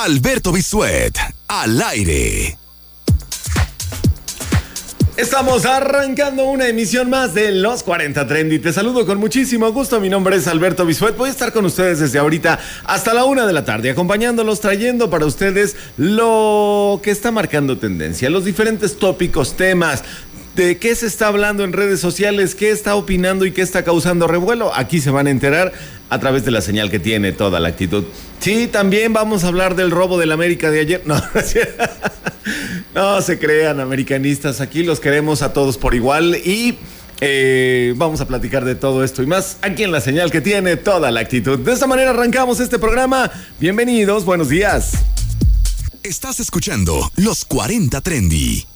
Alberto Bisuet, al aire. Estamos arrancando una emisión más de Los 40 Trendy. Te saludo con muchísimo gusto. Mi nombre es Alberto Bisuet. Voy a estar con ustedes desde ahorita hasta la 1 de la tarde, acompañándolos, trayendo para ustedes lo que está marcando tendencia, los diferentes tópicos, temas, de qué se está hablando en redes sociales, qué está opinando y qué está causando revuelo. Aquí se van a enterar a través de la señal que tiene Toda la Actitud. Sí, también vamos a hablar del robo del América de ayer. No se crean, americanistas. Aquí los queremos a todos por igual y vamos a platicar de todo esto y más aquí en la señal que tiene Toda la Actitud. De esta manera arrancamos este programa. Bienvenidos, buenos días. Estás escuchando Los 40 Trendy.